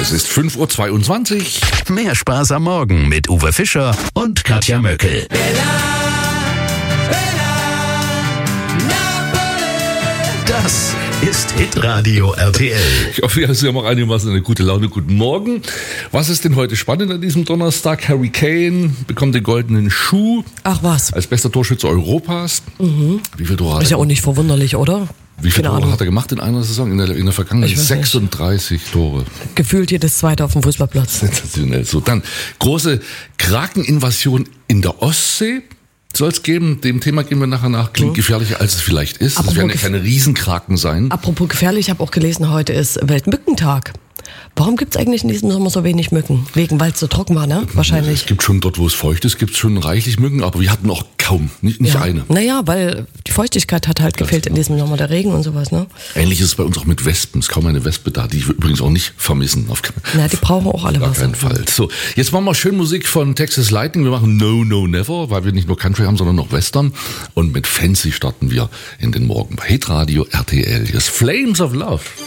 Es ist 5:22 Uhr. Mehr Spaß am Morgen mit Uwe Fischer und Katja Möckel. Das ist Hitradio RTL. Ich hoffe, Sie haben auch einigermaßen eine gute Laune. Guten Morgen. Was ist denn heute spannend an diesem Donnerstag? Harry Kane bekommt den goldenen Schuh. Ach was. Als bester Torschütze Europas. Wie viel Tore hat Ist ja auch nicht verwunderlich, oder? Wie viele Keine Tore Ahnung. hat er gemacht in einer Saison? In der Vergangenheit Ich weiß nicht. 36 Tore. Gefühlt jedes zweite auf dem Fußballplatz. Sensationell. So, dann große Krakeninvasion in der Ostsee. Soll es geben, dem Thema gehen wir nachher nach. Klingt gefährlicher, als es vielleicht ist. Es Apropos werden ja keine Riesenkraken sein. Apropos gefährlich, ich habe auch gelesen, heute ist Weltmückentag. Warum gibt es eigentlich in diesem Sommer so wenig Mücken? Weil es so trocken war, ne? Wahrscheinlich. Es gibt schon dort, wo es feucht ist, gibt es schon reichlich Mücken, aber wir hatten auch kaum, nicht ja. eine. Naja, weil die Feuchtigkeit hat halt gefehlt in diesem Sommer, der Regen und sowas, ne? Ähnlich ist es bei uns auch mit Wespen. Es ist kaum eine Wespe da, die wir übrigens auch nicht vermissen. Auf Na, die brauchen auch alle gar was. keinen Fall. So, jetzt machen wir schön Musik von Texas Lightning. Wir machen No, No, Never, weil wir nicht nur Country haben, sondern noch Western. Und mit Fancy starten wir in den Morgen bei Hitradio RTL. Hier ist Flames of Love.